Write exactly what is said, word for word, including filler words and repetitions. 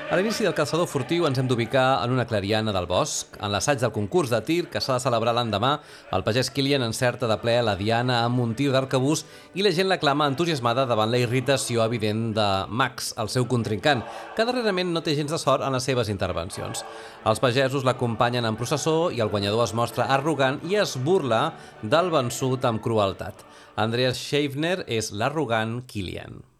A l'inici del caçador furtiu ens hem d'ubicar en una clariana del bosc. En l'assaig del concurs de tir que s'ha de celebrar l'endemà, el pagès Kilian encerta de ple la diana amb un tir d'arcabús i la gent l'aclama entusiasmada davant la irritació evident de Max, el seu contrincant, que darrerament no té gens de sort en les seves intervencions. Els pagesos l'acompanyen en processó i el guanyador es mostra arrogant i es burla del vençut amb crueltat. Andreas Schaffner és l'arrogant Kilian.